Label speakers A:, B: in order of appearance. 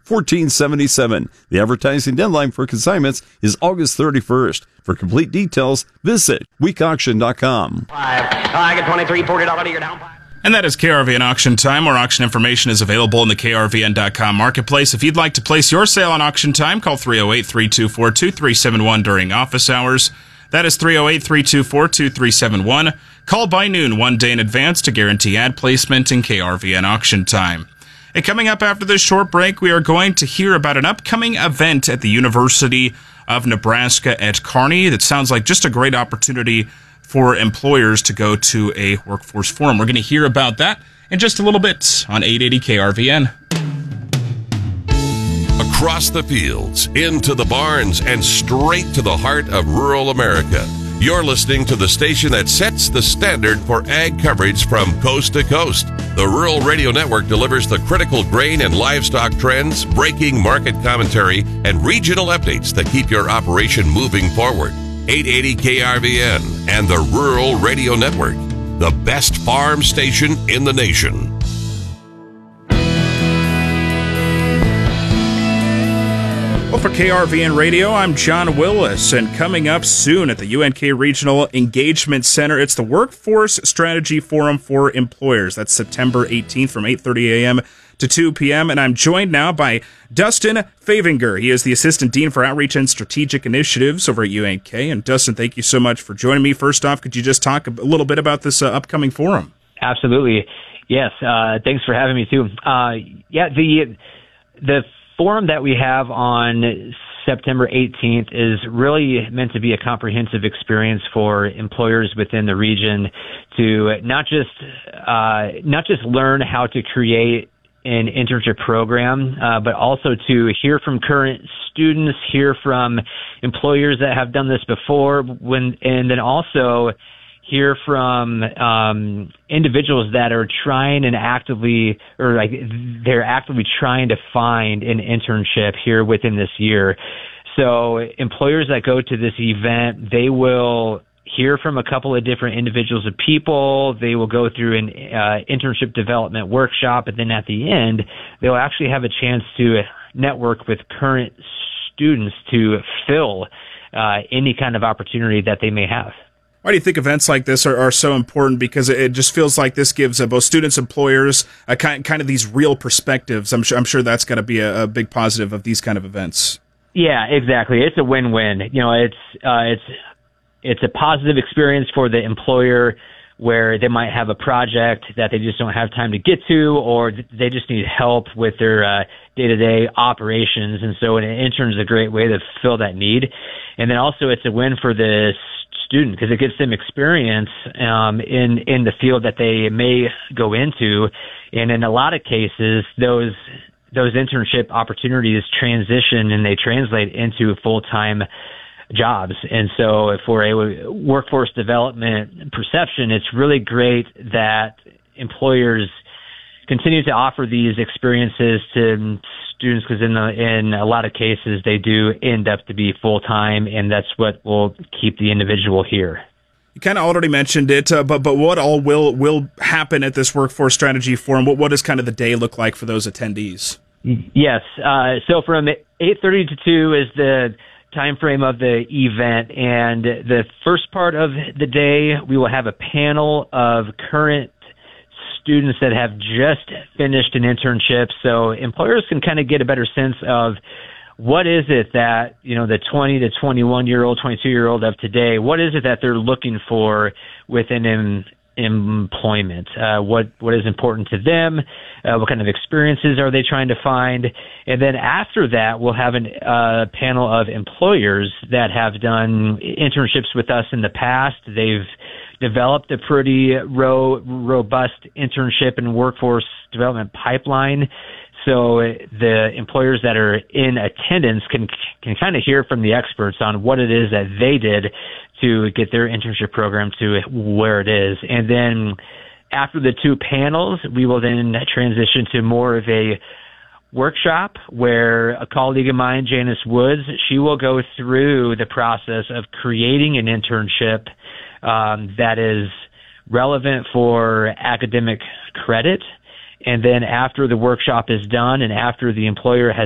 A: 1477. The advertising deadline for consignments is August 31st. For complete details, visit weekauction.com.
B: I get 23, $40 you're down.
C: And that is KRVN Auction Time. More auction information is available in the KRVN.com marketplace. If you'd like to place your sale on Auction Time, call 308-324-2371 during office hours. That is 308-324-2371. Call by noon 1 day in advance to guarantee ad placement in KRVN Auction Time. And coming up after this short break, we are going to hear about an upcoming event at the University of Nebraska at Kearney that sounds like just a great opportunity for employers to go to a workforce forum. We're going to hear about that in just a little bit on 880 KRVN.
D: Across the fields, into the barns, and straight to the heart of rural America. You're listening to the station that sets the standard for ag coverage from coast to coast. The Rural Radio Network delivers the critical grain and livestock trends, breaking market commentary, and regional updates that keep your operation moving forward. 880 KRVN and the Rural Radio Network, the best farm station in the nation.
C: Well, for KRVN Radio, I'm John Willis, and coming up soon at the UNK Regional Engagement Center, it's the Workforce Strategy Forum for Employers. That's September 18th from 8:30 a.m. to 2 p.m., and I'm joined now by Dustin Favinger. He is the Assistant Dean for Outreach and Strategic Initiatives over at UNK. And Dustin, thank you so much for joining me. First off, could you just talk a little bit about this upcoming forum?
E: Absolutely. Yes. Thanks for having me, too. The forum that we have on September 18th is really meant to be a comprehensive experience for employers within the region to not just learn how to create an internship program, but also to hear from current students, hear from employers that have done this before, and then also hear from individuals that are trying and they're actively trying to find an internship here within this year. So employers that go to this event, they will hear from a couple of different individuals of people. They will go through an internship development workshop, and then at the end, they'll actually have a chance to network with current students to fill any kind of opportunity that they may have.
C: Why do you think events like this are so important? Because it just feels like this gives both students, employers, kind of these real perspectives. I'm sure that's got to be a big positive of these kind of events.
E: Yeah, exactly. It's a win-win. You know, it's a positive experience for the employer where they might have a project that they just don't have time to get to, or they just need help with their day-to-day operations. And so an intern is a great way to fill that need. And then also it's a win for the student because it gives them experience in the field that they may go into. And in a lot of cases, those internship opportunities transition and they translate into full-time jobs. And so for a workforce development perception, it's really great that employers continue to offer these experiences to students because in a lot of cases they do end up to be full-time, and that's what will keep the individual here.
C: You kind of already mentioned it, but what all will happen at this Workforce Strategy Forum? What does kind of the day look like for those attendees?
E: Yes. So from 8:30 to 2 is the time frame of the event, and the first part of the day we will have a panel of current students that have just finished an internship, so employers can kind of get a better sense of what is it that, you know, the 20 to 21-year-old, 22-year-old of today, what is it that they're looking for within employment? What is important to them? What kind of experiences are they trying to find? And then after that, we'll have a panel of employers that have done internships with us in the past. They've developed a pretty robust internship and workforce development pipeline. So the employers that are in attendance can kind of hear from the experts on what it is that they did to get their internship program to where it is. And then after the two panels, we will then transition to more of a workshop where a colleague of mine, Janice Woods, she will go through the process of creating an internship that is relevant for academic credit. And then after the workshop is done and after the employer has